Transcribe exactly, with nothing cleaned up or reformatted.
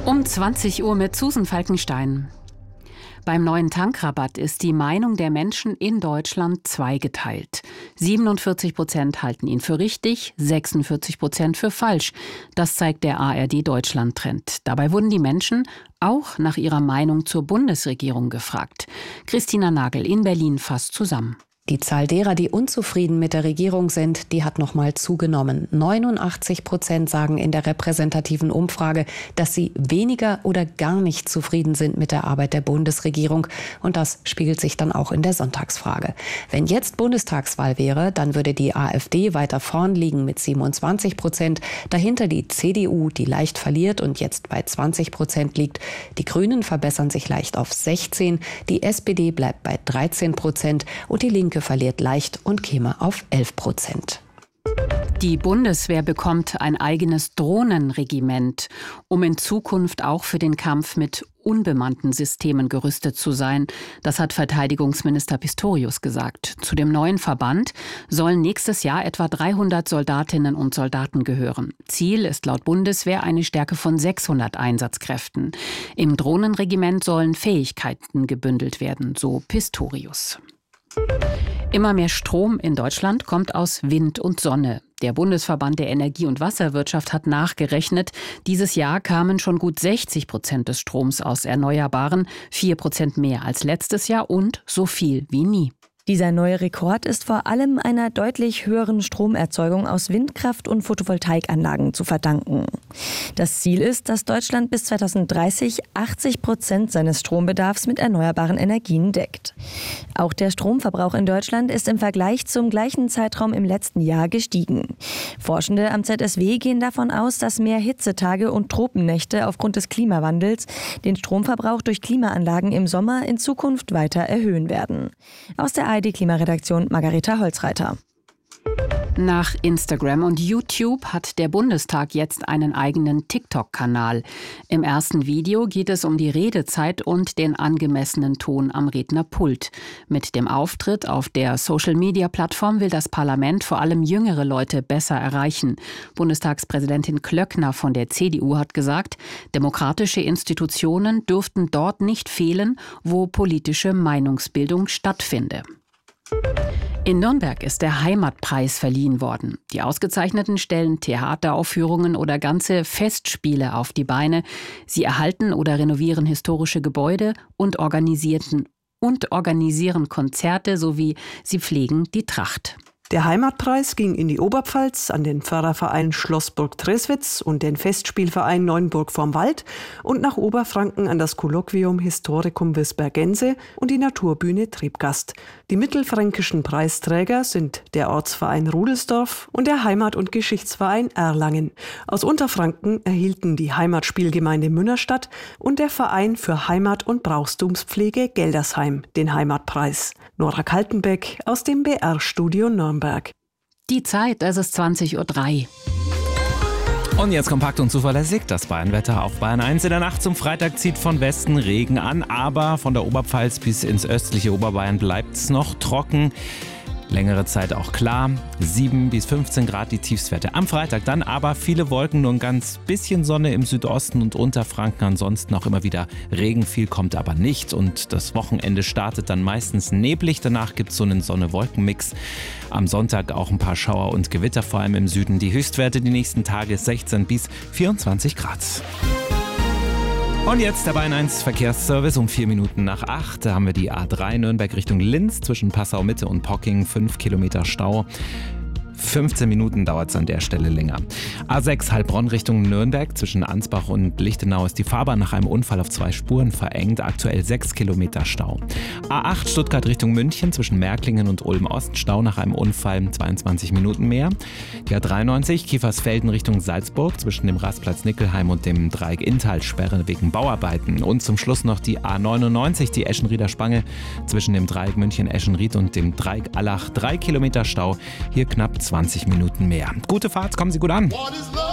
Um zwanzig Uhr mit Susan Falkenstein. Beim neuen Tankrabatt ist die Meinung der Menschen in Deutschland zweigeteilt. siebenundvierzig Prozent halten ihn für richtig, sechsundvierzig Prozent für falsch. Das zeigt der A R D-Deutschland-Trend. Dabei wurden die Menschen auch nach ihrer Meinung zur Bundesregierung gefragt. Christina Nagel in Berlin fasst zusammen. Die Zahl derer, die unzufrieden mit der Regierung sind, die hat nochmal zugenommen. neunundachtzig Prozent sagen in der repräsentativen Umfrage, dass sie weniger oder gar nicht zufrieden sind mit der Arbeit der Bundesregierung. Und das spiegelt sich dann auch in der Sonntagsfrage. Wenn jetzt Bundestagswahl wäre, dann würde die AfD weiter vorn liegen mit siebenundzwanzig Prozent. Dahinter die C D U, die leicht verliert und jetzt bei zwanzig Prozent liegt. Die Grünen verbessern sich leicht auf sechzehn. Die S P D bleibt bei dreizehn Prozent und die Linke verliert leicht und käme auf elf Prozent. Die Bundeswehr bekommt ein eigenes Drohnenregiment, um in Zukunft auch für den Kampf mit unbemannten Systemen gerüstet zu sein. Das hat Verteidigungsminister Pistorius gesagt. Zu dem neuen Verband sollen nächstes Jahr etwa dreihundert Soldatinnen und Soldaten gehören. Ziel ist laut Bundeswehr eine Stärke von sechshundert Einsatzkräften. Im Drohnenregiment sollen Fähigkeiten gebündelt werden, so Pistorius. Immer mehr Strom in Deutschland kommt aus Wind und Sonne. Der Bundesverband der Energie- und Wasserwirtschaft hat nachgerechnet, dieses Jahr kamen schon gut sechzig Prozent des Stroms aus Erneuerbaren, vier Prozent mehr als letztes Jahr und so viel wie nie. Dieser neue Rekord ist vor allem einer deutlich höheren Stromerzeugung aus Windkraft- und Photovoltaikanlagen zu verdanken. Das Ziel ist, dass Deutschland bis zweitausenddreißig achtzig Prozent seines Strombedarfs mit erneuerbaren Energien deckt. Auch der Stromverbrauch in Deutschland ist im Vergleich zum gleichen Zeitraum im letzten Jahr gestiegen. Forschende am Z S W gehen davon aus, dass mehr Hitzetage und Tropennächte aufgrund des Klimawandels den Stromverbrauch durch Klimaanlagen im Sommer in Zukunft weiter erhöhen werden. Aus der A R D-Klimaredaktion Margareta Holzreiter. Nach Instagram und YouTube hat der Bundestag jetzt einen eigenen TikTok-Kanal. Im ersten Video geht es um die Redezeit und den angemessenen Ton am Rednerpult. Mit dem Auftritt auf der Social-Media-Plattform will das Parlament vor allem jüngere Leute besser erreichen. Bundestagspräsidentin Klöckner von der C D U hat gesagt, demokratische Institutionen dürften dort nicht fehlen, wo politische Meinungsbildung stattfinde. In Nürnberg ist der Heimatpreis verliehen worden. Die Ausgezeichneten stellen Theateraufführungen oder ganze Festspiele auf die Beine. Sie erhalten oder renovieren historische Gebäude und organisierten und organisieren Konzerte sowie sie pflegen die Tracht. Der Heimatpreis ging in die Oberpfalz an den Förderverein Schlossburg Treswitz und den Festspielverein Neuenburg vorm Wald und nach Oberfranken an das Kolloquium Historicum Visbergense und die Naturbühne Trebgast. Die mittelfränkischen Preisträger sind der Ortsverein Rudelsdorf und der Heimat- und Geschichtsverein Erlangen. Aus Unterfranken erhielten die Heimatspielgemeinde Münnerstadt und der Verein für Heimat- und Brauchtumspflege Geldersheim den Heimatpreis. Nora Kaltenbeck aus dem B R-Studio Nürnberg. Die Zeit, es ist zwanzig Uhr drei. Und jetzt kompakt und zuverlässig das Bayernwetter auf Bayern eins. In der Nacht zum Freitag zieht von Westen Regen an, aber von der Oberpfalz bis ins östliche Oberbayern bleibt es noch trocken. Längere Zeit auch klar, sieben bis fünfzehn Grad die Tiefstwerte am Freitag. Dann aber viele Wolken, nur ein ganz bisschen Sonne im Südosten und Unterfranken. Ansonsten auch immer wieder Regen, viel kommt aber nicht. Und das Wochenende startet dann meistens neblig. Danach gibt es so einen Sonne-Wolken-Mix. Am Sonntag auch ein paar Schauer und Gewitter, vor allem im Süden. Die Höchstwerte die nächsten Tage sechzehn bis vierundzwanzig Grad. Und jetzt der Bayern eins Verkehrsservice um vier Minuten nach acht. Da haben wir die A drei Nürnberg Richtung Linz zwischen Passau Mitte und Pocking. fünf Kilometer Stau. fünfzehn Minuten dauert es an der Stelle länger. A sechs Heilbronn Richtung Nürnberg. Zwischen Ansbach und Lichtenau ist die Fahrbahn nach einem Unfall auf zwei Spuren verengt. Aktuell sechs Kilometer Stau. A acht Stuttgart Richtung München. Zwischen Märklingen und Ulm Ost. Stau nach einem Unfall. zweiundzwanzig Minuten mehr. Die A dreiundneunzig Kiefersfelden Richtung Salzburg. Zwischen dem Rastplatz Nickelheim und dem Dreieck Inntal. Sperre wegen Bauarbeiten. Und zum Schluss noch die A neunundneunzig. Die Eschenrieder Spange. Zwischen dem Dreieck München-Eschenried und dem Dreieck Allach. drei Kilometer Stau. Hier knapp zwanzig Minuten mehr. Gute Fahrt, kommen Sie gut an.